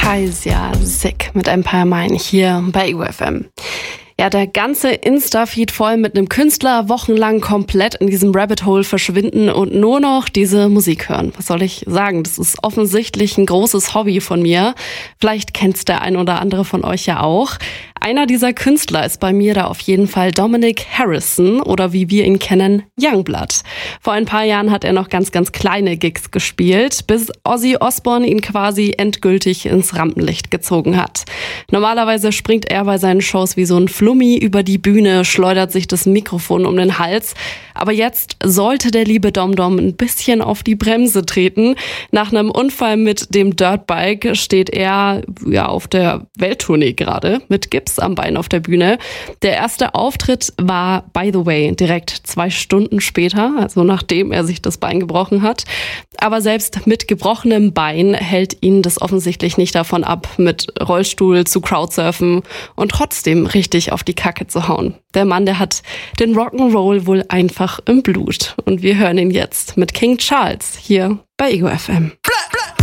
Kaisia Sick mit Empire Mine hier bei Ego FM. Ja, der ganze Insta-Feed voll mit einem Künstler, wochenlang komplett in diesem Rabbit Hole verschwinden und nur noch diese Musik hören. Was soll ich sagen? Das ist offensichtlich ein großes Hobby von mir. Vielleicht kennt's der ein oder andere von euch ja auch. Einer dieser Künstler ist bei mir da auf jeden Fall Dominic Harrison oder wie wir ihn kennen, Yungblud. Vor ein paar Jahren hat er noch ganz, ganz kleine Gigs gespielt, bis Ozzy Osbourne ihn quasi endgültig ins Rampenlicht gezogen hat. Normalerweise springt er bei seinen Shows wie so ein Flummi über die Bühne, schleudert sich das Mikrofon um den Hals. Aber jetzt sollte der liebe Dom-Dom ein bisschen auf die Bremse treten. Nach einem Unfall mit dem Dirtbike steht er auf der Welttournee gerade mit Gips am Bein auf der Bühne. Der erste Auftritt war, by the way, direkt 2 Stunden später, also nachdem er sich das Bein gebrochen hat. Aber selbst mit gebrochenem Bein hält ihn das offensichtlich nicht davon ab, mit Rollstuhl zu Crowdsurfen und trotzdem richtig auf die Kacke zu hauen. Der Mann, der hat den Rock'n'Roll wohl einfach im Blut. Und wir hören ihn jetzt mit King Charles hier bei Ego FM.